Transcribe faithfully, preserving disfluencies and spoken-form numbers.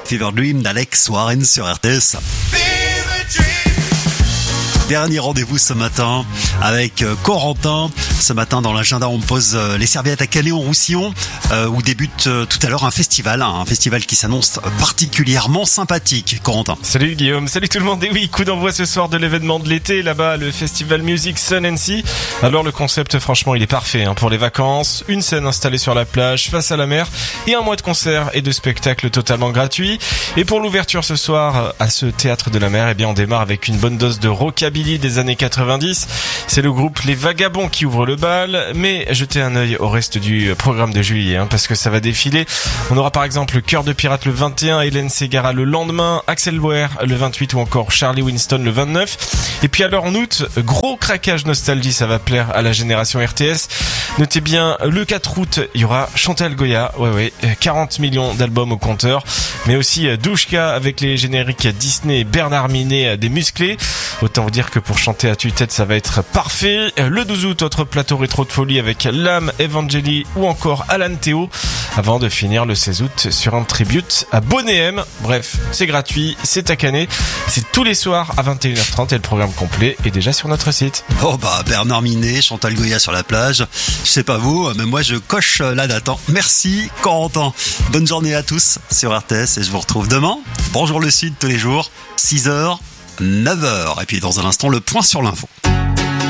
Fever Dream d'Alex Warren sur R T S. Dernier rendez-vous ce matin avec Corentin. Ce matin dans l'agenda, on pose les serviettes à Canet-en-Roussillon euh, où débute euh, tout à l'heure un festival, hein, un festival qui s'annonce particulièrement sympathique. Corentin. Salut Guillaume, salut tout le monde. Et oui, coup d'envoi ce soir de l'événement de l'été là-bas, le festival Music Sun and Sea. Alors le concept, franchement, il est parfait hein, pour les vacances. Une scène installée sur la plage, face à la mer, et un mois de concerts et de spectacles totalement gratuits. Et pour l'ouverture ce soir à ce théâtre de la mer, eh bien on démarre avec une bonne dose de rockabilly des années quatre-vingt-dix. C'est le groupe Les Vagabonds qui ouvre le bal, mais jetez un œil au reste du programme de juillet, hein, parce que ça va défiler. On aura par exemple Cœur de Pirate le vingt et un, Hélène Ségara le lendemain, Axel Boer le vingt-huit ou encore Charlie Winston le vingt-neuf. Et puis alors en août, gros craquage nostalgie, ça va plaire à la génération R T S. Notez bien, le quatre août, il y aura Chantal Goya, ouais ouais, quarante millions d'albums au compteur, mais aussi Douchka avec les génériques Disney et Bernard Minet des musclés. Autant vous dire que pour chanter à tue-tête, ça va être parfait. Le douze août, autre plateau rétro de folie avec Lam, Evangeli ou encore Alan Théo, avant de finir le seize août sur un tribute à Bonnet M. Bref, c'est gratuit, c'est à Canet, c'est tous les soirs à vingt et une heures trente et le programme complet est déjà sur notre site. Oh bah Bernard Minet, Chantal Goya sur la plage, je sais pas vous, mais moi je coche la date. Merci Corentin. Bonne journée à tous sur R T S et je vous retrouve demain. Bonjour le Sud tous les jours, six heures, neuf heures. Et puis dans un instant, le point sur l'info.